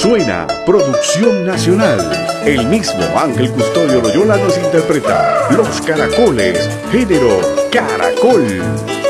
Suena Producción Nacional. El mismo Ángel Custodio Loyola nos interpreta Los Caracoles, género caracol.